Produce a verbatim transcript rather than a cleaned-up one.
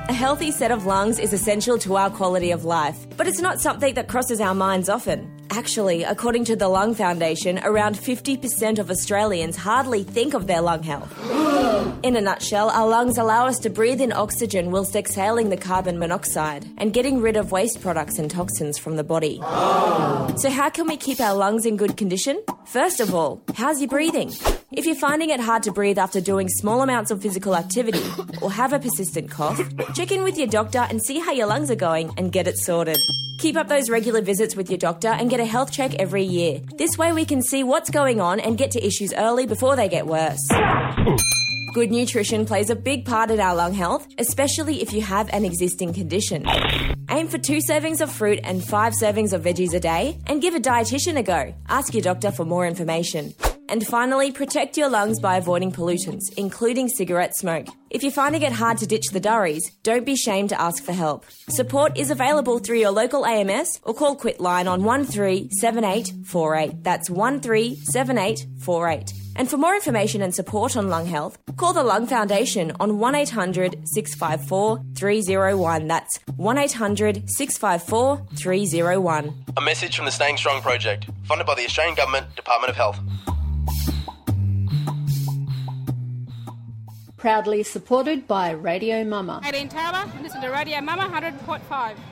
A healthy set of lungs is essential to our quality of life, but it's not something that crosses our minds often. Actually, according to the Lung Foundation, around fifty percent of Australians hardly think of their lung health. In a nutshell, our lungs allow us to breathe in oxygen whilst exhaling the carbon monoxide and getting rid of waste products and toxins from the body. So how can we keep our lungs in good condition? First of all, how's your breathing? If you're finding it hard to breathe after doing small amounts of physical activity or have a persistent cough, check in with your doctor and see how your lungs are going and get it sorted. Keep up those regular visits with your doctor and get a health check every year. This way we can see what's going on and get to issues early before they get worse. Good nutrition plays a big part in our lung health, especially if you have an existing condition. Aim for two servings of fruit and five servings of veggies a day and give a dietitian a go. Ask your doctor for more information. And finally, protect your lungs by avoiding pollutants, including cigarette smoke. If you're finding it hard to ditch the durries, don't be ashamed to ask for help. Support is available through your local A M S or call Quitline on one three seven eight four eight. That's one three seven eight four eight. And for more information and support on lung health, call the Lung Foundation on one eight hundred six five four three oh one. That's one eight hundred six five four three oh one. A message from the Staying Strong project, funded by the Australian Government, Department of Health. Proudly supported by Radio Mama. Aileen Taylor, listen to Radio Mama one hundred point five.